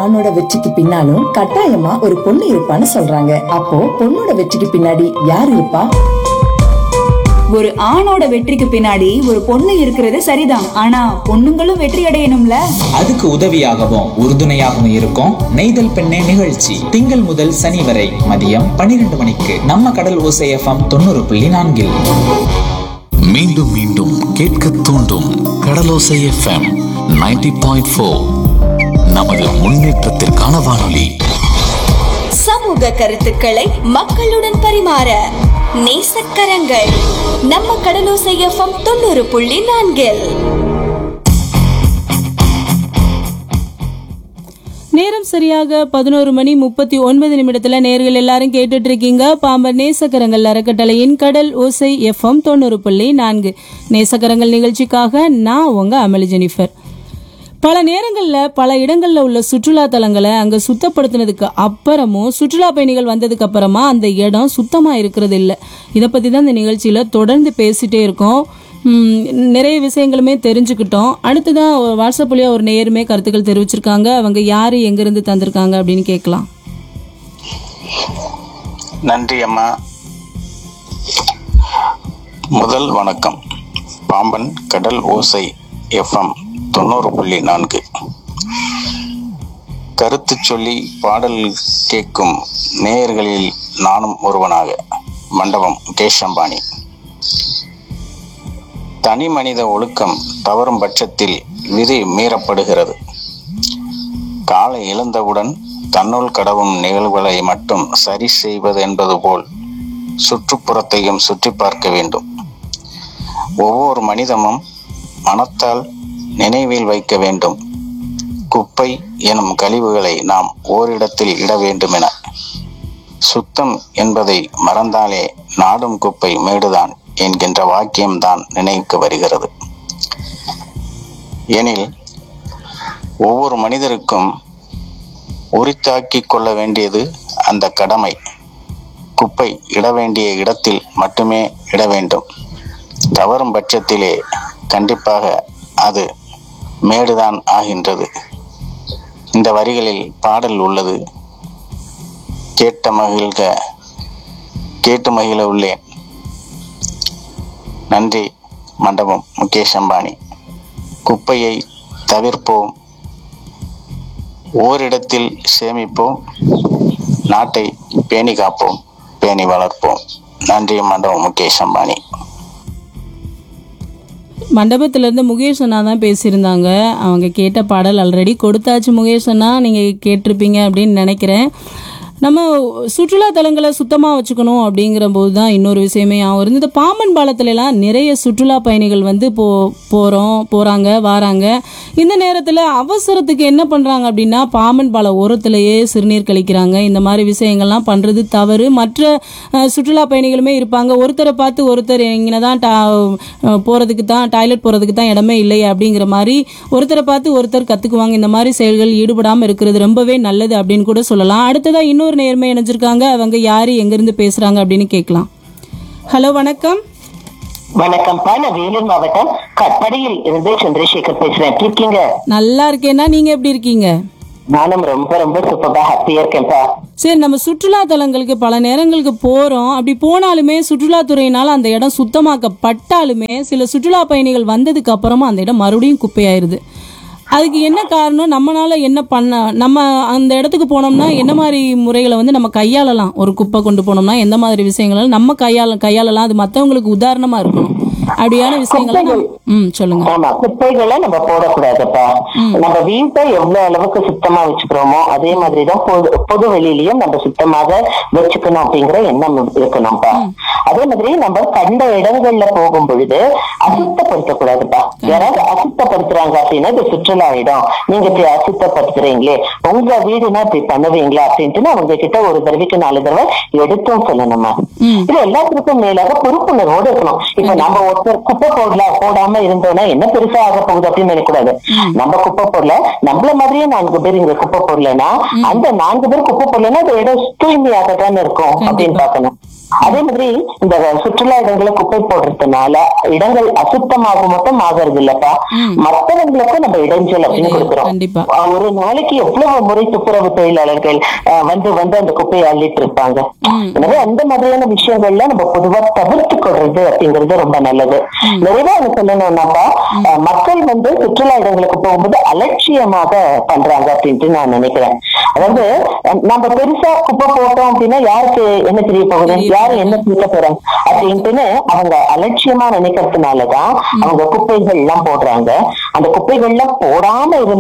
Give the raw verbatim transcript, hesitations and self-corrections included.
ஆணோட வெற்றிக்கு பின்னாலும் கட்டாயமா ஒரு பொண்ணு இருப்பான்னு சொல்றாங்க. அப்போ பொண்ணோட வெற்றிக்கு பின்னாடி யார் இருப்பா? ஒரு ஆணோட வெற்றிக்கு பின்னாடி ஒரு பொண்ணு இருக்கிறது சரிதான். ஆனா பொண்ணுங்களும் வெற்றி அடையணும்ல. அதுக்கு உதவியாகவும் உறுதுணையாகவும் இருக்கும் நெய்தல் பெண்ணே நிகழ்ச்சி. திங்கள் முதல் சனி வரை மதியம் பன்னிரண்டு மணிக்கு நம்ம கடல் ஓசை எஃப்எம் தொண்ணூறு புள்ளி நான்கில். மீண்டும் மீண்டும் கேட்க தூண்டும் கடலோசை எஃப்எம் நைன்டி பாயிண்ட் ஃபோர். நமது முன்னேற்றத்திற்கான வானொலி. சமூக கருத்துக்களை மக்களுடன் பரிமாற நேசக்கரங்கள் நம்ம கடலோசை எஃப்எம் தொண்ணூறு புள்ளி நான்கில். நேரம் சரியாக பதினோரு மணி முப்பத்தி ஒன்பது நிமிடத்துல நேர்கள் எல்லாரும் கேட்டுட்டு இருக்கீங்க பாம்பன் நேசக்கரங்கள் அறக்கட்டளையின் கடல் ஓசை எஃப்எம் தொண்ணூறு புள்ளி நான்கு. நேசக்கரங்கள் நிகழ்ச்சிக்காக நான் உங்க அமளி ஜெனிஃபர். பல நேரங்களில் பல இடங்களில் உள்ள சுற்றுலா தலங்களை அங்கே சுத்தப்படுத்தினதுக்கு அப்புறமும் சுற்றுலா பயணிகள் வந்ததுக்கு அப்புறமா அந்த இடம் சுத்தமாக இருக்கிறது இல்லை. இதை பற்றி தான் இந்த நிகழ்ச்சியில் தொடர்ந்து பேசிகிட்டே இருக்கோம். நிறைய விஷயங்களுமே தெரிஞ்சுக்கிட்டோம். அடுத்ததான் வாட்ஸ்அப் வழியாக ஒரு நேருமே கருத்துக்கள் தெரிவிச்சிருக்காங்க. அவங்க யார் எங்கேருந்து தந்திருக்காங்க அப்படின்னு கேட்கலாம். நன்றி அம்மா. முதல் வணக்கம். பாம்பன் கடல் ஓசை எஃப்எம் தொண்ணூறு புள்ளி நான்கு. கருத்து சொல்லி பாடல் கேட்கும் நேயர்களில் நானும் ஒருவனாக. மண்டபம் முகேஷ் அம்பானி. தனி மனித ஒழுக்கம் தவறும் பட்சத்தில் விதி மீறப்படுகிறது. காலை எழுந்தவுடன் தன்னுள் கடவும் நிகழ்வுகளை மட்டும் சரி செய்வது என்பது போல் சுற்றுப்புறத்தையும் சுற்றி பார்க்க வேண்டும். ஒவ்வொரு மனிதமும் மனத்தால் நினைவில் வைக்க வேண்டும். குப்பை எனும் கழிவுகளை நாம் ஓரிடத்தில் இட வேண்டும் என. சுத்தம் என்பதை மறந்தாலே நாடும் குப்பை மேடுதான் என்கின்ற வாக்கியம்தான் நினைவுக்கு வருகிறது. எனில் ஒவ்வொரு மனிதருக்கும் உரித்தாக்கி கொள்ள வேண்டியது அந்த கடமை. குப்பை இட வேண்டிய இடத்தில் மட்டுமே இட வேண்டும். தவறும் பட்சத்திலே கண்டிப்பாக அது மேடுதான் ஆகின்றது. இந்த வரிகளில் பாடல் உள்ளது. கேட்ட மகிழ்க கேட்டு மகிழ உள்ளேன். நன்றி. மண்டபம் முகேஷ் அம்பானி. குப்பையை தவிர்ப்போம், ஓரிடத்தில் சேமிப்போம், நாட்டை பேணி காப்போம், பேணி வளர்ப்போம். நன்றி. மண்டபம் முகேஷ் அம்பானி. மண்டபத்திலேருந்து முகேஷ் அண்ணா தான் பேசியிருந்தாங்க. அவங்க கேட்ட பாடல் ஆல்ரெடி கொடுத்தாச்சு முகேஷ் அண்ணா, நீங்கள் கேட்டிருப்பீங்க அப்படின்னு நினைக்கிறேன். நம்ம சுற்றுலா தலங்களை சுத்தமாக வச்சுக்கணும் அப்படிங்கிற போது தான் இன்னொரு விஷயமே ஆகும் இருந்து. இந்த பாம்பன் பாலத்துலலாம் நிறைய சுற்றுலா பயணிகள் வந்து போ போகிறோம் போகிறாங்க வராங்க. இந்த நேரத்தில் அவசரத்துக்கு என்ன பண்ணுறாங்க அப்படின்னா பாம்பன் பாலம் ஓரத்துலேயே சிறுநீர் கழிக்கிறாங்க. இந்த மாதிரி விஷயங்கள்லாம் பண்ணுறது தவறு. மற்ற சுற்றுலா பயணிகளுமே இருப்பாங்க. ஒருத்தரை பார்த்து ஒருத்தர் எங்கே தான் டா போகிறதுக்கு தான் டாய்லெட் போகிறதுக்கு தான் இடமே இல்லையே அப்படிங்கிற மாதிரி ஒருத்தரை பார்த்து ஒருத்தர் கற்றுக்குவாங்க. இந்த மாதிரி செயல்கள் ஈடுபடாமல் இருக்கிறது ரொம்பவே நல்லது அப்படின்னு கூட சொல்லலாம். அடுத்ததாக இன்னொரு நேர்மை இணைஞ்சிருக்காங்க. அவங்க யாரு எங்கிருந்து பேசுறாங்க அப்படின்னு கேட்கலாம். ஹலோ, வணக்கம். வணக்கம். நான் வேலூர் மாவட்டம் கட்படியில் இருந்து சந்திரசேகர் பேசுறேன். எப்படி இருக்கீங்க? நல்லா இருக்கேன்னா, நீங்க எப்படி இருக்கீங்க? நானும் ரொம்ப ரொம்ப சூப்பரா ஹாப்பியா இருக்கேன்ப்பா. சரி, நம்ம சுற்றுலா தலங்களுக்கு பல நேரங்களுக்கு போறோம். அப்படி போனாலுமே சுற்றுலாத்துறையினால அந்த இடம் சுத்தமாக்கப்பட்டாலுமே சில சுற்றுலா பயணிகள் வந்ததுக்கு அப்புறமா அந்த இடம் மறுபடியும் குப்பையாயிருது. அதுக்கு என்ன காரணம்? நம்மளால என்ன பண்ண, நம்ம அந்த இடத்துக்கு போனோம்னா என்ன மாதிரி முறைகளை வந்து நம்ம கையாளலாம்? ஒரு குப்பை கொண்டு போனோம்னா எந்த மாதிரி விஷயங்களை நம்ம கையாள கையாளலாம் அது மற்றவங்களுக்கு உதாரணமா இருக்கணும். அப்படியான விஷயங்களை ம் சொல்லுங்க. ஆமா, குப்பைகளை நம்ம போடக்கூடாதுப்பா. நம்ம வீட்டை எவ்வளவு அளவுக்கு சுத்தமா வச்சுக்கிறோமோ அதே மாதிரிதான் பொது பொது வெளியிலயும் நம்ம சுத்தமாக வச்சுக்கணும் அப்படிங்கிற எண்ணம் இருக்கணும்ப்பா. அதே மாதிரி நம்ம கண்ட இடங்கள்ல போகும் பொழுது அசுத்தப்படுத்தக்கூடாதுப்பா. யாராவது அசுத்தப்படுத்துறாங்க அப்படின்னா இது சுற்றுலா இடம், நீங்க இப்படி அசுத்தப்படுத்துறீங்களே, உங்க வீடுனா இப்படி பண்ணுவீங்களா அப்படின்ட்டு அவங்க கிட்ட ஒரு தடவைக்கு நாலு தடவை எடுத்தும் சொல்லணுமா. இது எல்லாத்துக்கும் மேலாக பொறுப்புணர்வோடு இருக்கணும். இப்ப நம்ம ஒருத்தர் குப்பை போடல போடாம இருந்தோம்னா என்ன பெருசா ஆக போகுது அப்படின்னு நினைக்கூடாது. நம்ம குப்பை போடல, நம்மள மாதிரியே நான்கு பேர் இங்க குப்பை போடலன்னா அந்த நான்கு பேர் குப்பை போடலன்னா அந்த இடம் தூய்மையாகத்தானே இருக்கும் அப்படின்னு பாக்கணும். அதே மாதிரி இந்த சுற்றுலா இடங்களை குப்பை போடுறதுனால இடங்கள் அசுத்தமாக மட்டும் ஆகிறது இல்லப்பா, மற்றவங்களுக்கும் நம்ம இடைஞ்சல் அப்படின்னு கொடுக்குறோம். ஒரு நாளைக்கு எவ்வளவு முறை துப்புரவு தொழிலாளர்கள் வந்து வந்து அந்த குப்பையை அள்ளிட்டு இருப்பாங்க. எனவே அந்த மாதிரியான விஷயங்கள்ல நம்ம பொதுவா தவிர்த்து கொள்றது அப்படிங்கிறது ரொம்ப நல்லது. நிறைவா என்ன சொல்லணும்னாப்பா, மக்கள் வந்து சுற்றுலா இடங்களுக்கு போகும்போது அலட்சியமாக பண்றாங்க அப்படின்ட்டு நான் நினைக்கிறேன். அதாவது நம்ம பெருசா குப்பை போட்டோம் அப்படின்னா யாருக்கு என்ன தெரிய போகுது, யாரு என்ன செய்ய போறாங்க அப்படின்ட்டுன்னு அவங்க அலட்சியமா நினைக்கிறதுனாலதான் அவங்க குப்பைகள் எல்லாம் போடுறாங்க. அந்த குப்பைகள் எல்லாம் போடாம இருந்தா